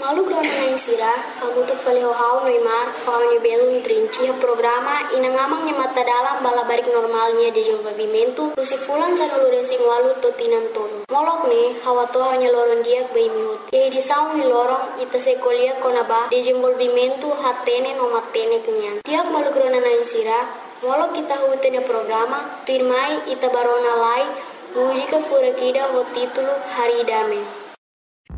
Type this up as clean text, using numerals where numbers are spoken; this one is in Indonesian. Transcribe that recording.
Malu grona na insira, amutuk faleho hau noimar, hau ni belun trinci programa inangamang ni mata dalam bala barik normalnya de desenvolvimento, usifulan sa nulurensing walu totinan tolo. Molok ni, hawa to hanya loron diak bay mihut. Yai disau ni lorong ita sekolia konaba desenvolvimento hatene no matene kenyan. Tiap malu grona na insira, molok kita hutene programa, tuirmai ita barona lai, mujika furakida ho titulo Hari Dame.